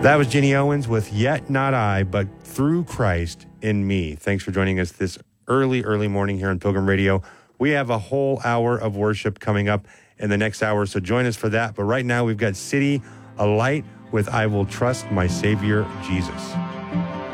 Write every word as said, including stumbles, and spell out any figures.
That was Jenny Owens with Yet Not I, but Through Christ in Me. Thanks for joining us this early, early morning here on Pilgrim Radio. We have a whole hour of worship coming up in the next hour, so join us for that. But right now, we've got City, a Light with I Will Trust My Savior Jesus.